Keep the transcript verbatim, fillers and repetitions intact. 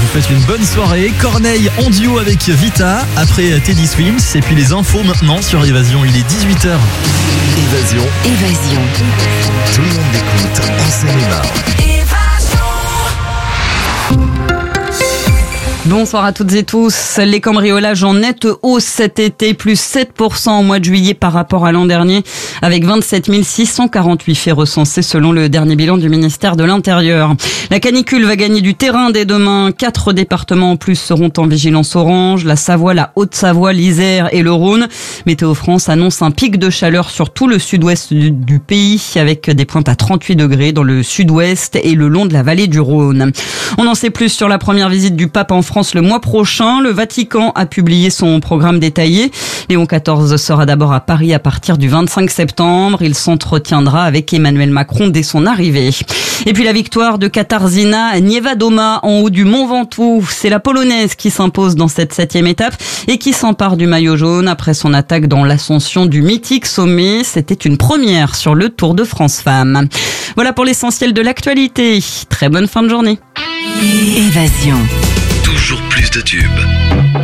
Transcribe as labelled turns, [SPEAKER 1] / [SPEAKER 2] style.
[SPEAKER 1] faites une bonne soirée. Corneille en duo avec Vita, après Teddy Swims. Et puis les infos maintenant sur Évasion, il est dix-huit heures.
[SPEAKER 2] Évasion.
[SPEAKER 3] Évasion.
[SPEAKER 2] Tout le monde l'écoute en Seine-et-Marne.
[SPEAKER 4] Bonsoir à toutes et tous. Les cambriolages en nette hausse cet été, plus sept pour cent au mois de juillet par rapport à l'an dernier, avec vingt-sept mille six cent quarante-huit faits recensés selon le dernier bilan du ministère de l'Intérieur. La canicule va gagner du terrain dès demain. Quatre départements en plus seront en vigilance orange, la Savoie, la Haute-Savoie, l'Isère et le Rhône. Météo France annonce un pic de chaleur sur tout le sud-ouest du, du pays, avec des pointes à trente-huit degrés dans le sud-ouest et le long de la vallée du Rhône. On en sait plus sur la première visite du pape en France le mois prochain. Le Vatican a publié son programme détaillé. Léon quatorze sera d'abord à Paris à partir du vingt-cinq septembre. Il s'entretiendra avec Emmanuel Macron dès son arrivée. Et puis la victoire de Katarzyna Niewiadoma en haut du Mont Ventoux. C'est la Polonaise qui s'impose dans cette septième étape et qui s'empare du maillot jaune après son attaque dans l'ascension du mythique sommet. C'était une première sur le Tour de France Femmes. Voilà pour l'essentiel de l'actualité. Très bonne fin de journée.
[SPEAKER 3] Évasion.
[SPEAKER 2] Toujours plus de tubes.